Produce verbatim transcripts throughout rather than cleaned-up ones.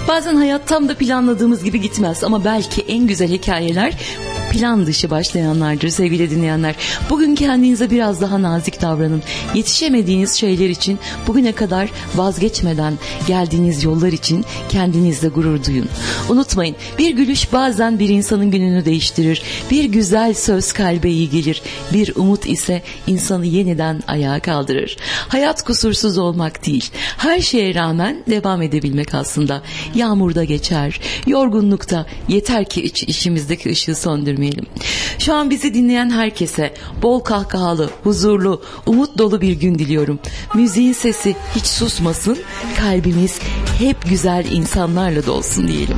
Bazen hayat tam da planladığımız gibi gitmez ama belki en güzel hikayeler plan dışı başlayanlardır sevgili dinleyenler. Bugün kendinize biraz daha nazik davranın. Yetişemediğiniz şeyler için bugüne kadar vazgeçmeden geldiğiniz yollar için kendinizle gurur duyun. Unutmayın, bir gülüş bazen bir insanın gününü değiştirir. Bir güzel söz kalbe iyi gelir. Bir umut ise insanı yeniden ayağa kaldırır. Hayat kusursuz olmak değil, her şeye rağmen devam edebilmek aslında. Yağmurda geçer, yorgunlukta, yeter ki iç, işimizdeki ışığı söndürmeyelim. Şu an bizi dinleyen herkese bol kahkahalı, huzurlu, umut dolu bir gün diliyorum. Müziğin sesi hiç susmasın, kalbimiz hep güzel insanlarla dolsun diyelim.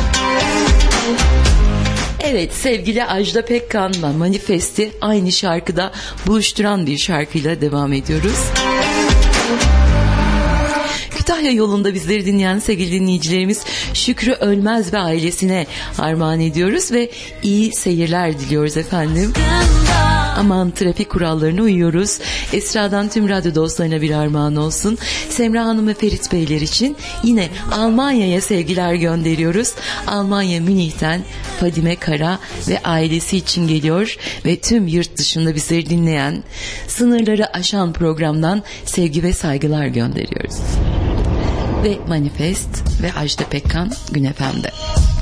Evet, sevgili Ajda Pekkan'la Manifest'i aynı şarkıda buluşturan bir şarkıyla devam ediyoruz. Kütahya yolunda bizleri dinleyen sevgili dinleyicilerimiz Şükrü Ölmez ve ailesine armağan ediyoruz ve iyi seyirler diliyoruz efendim. Aman trafik kurallarına uyuyoruz. Esra'dan tüm radyo dostlarına bir armağan olsun. Semra Hanım ve Ferit Beyler için yine Almanya'ya sevgiler gönderiyoruz. Almanya Münih'ten Fadime Kara ve ailesi için geliyor ve tüm yurt dışında bizleri dinleyen, sınırları aşan programdan sevgi ve saygılar gönderiyoruz. Ve Manifest ve Ajda Pekkan Gün Efendi.